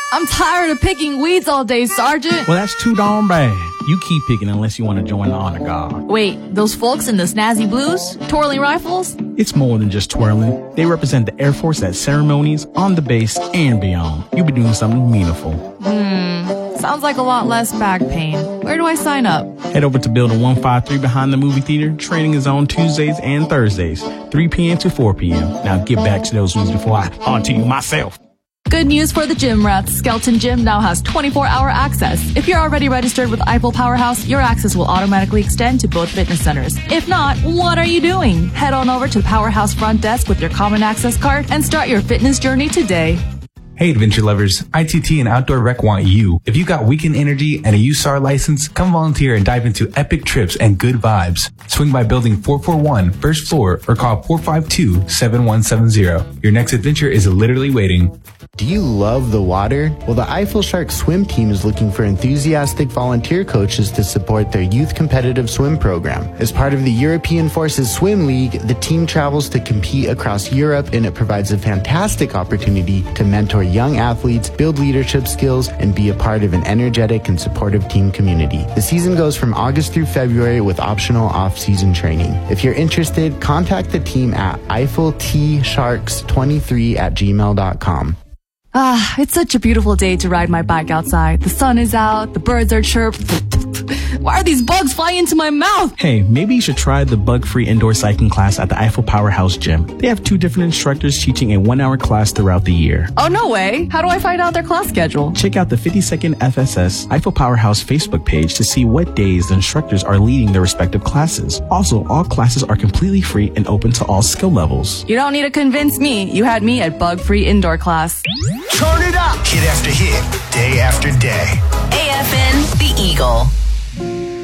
I'm tired of picking weeds all day, Sergeant. Well, that's too darn bad. You keep picking unless you want to join the honor guard. Wait, those folks in the snazzy blues? Twirling rifles? It's more than just twirling. They represent the Air Force at ceremonies, on the base, and beyond. You'll be doing something meaningful. Sounds like a lot less back pain. Where do I sign up? Head over to Building 153 behind the movie theater. Training is on Tuesdays and Thursdays, 3 p.m. to 4 p.m. Now get back to those weeds before I onto you myself. Good news for the gym rats. Skeleton Gym now has 24-hour access. If you're already registered with Eiffel Powerhouse, your access will automatically extend to both fitness centers. If not, what are you doing? Head on over to the Powerhouse front desk with your common access card and start your fitness journey today. Hey, adventure lovers, ITT and Outdoor Rec want you. If you got weekend energy and a USAR license, come volunteer and dive into epic trips and good vibes. Swing by Building 441, first floor, or call 452-7170. Your next adventure is literally waiting. Do you love the water? Well, the Eiffel Shark swim team is looking for enthusiastic volunteer coaches to support their youth competitive swim program. As part of the European Forces Swim League, the team travels to compete across Europe, and it provides a fantastic opportunity to mentor young athletes, build leadership skills, and be a part of an energetic and supportive team community. The season goes from August through February with optional off-season training. If you're interested, contact the team at eiffeltsharks23@gmail.com. It's such a beautiful day to ride my bike outside. The sun is out, the birds are chirping. Why are these bugs flying into my mouth? Hey, maybe you should try the bug-free indoor cycling class at the Eiffel Powerhouse Gym. They have 2 different instructors teaching a 1-hour class throughout the year. Oh, no way. How do I find out their class schedule? Check out the 52nd FSS Eiffel Powerhouse Facebook page to see what days the instructors are leading their respective classes. Also, all classes are completely free and open to all skill levels. You don't need to convince me. You had me at bug-free indoor class. Turn it up! Hit after hit, day after day. AFN, The Eagle.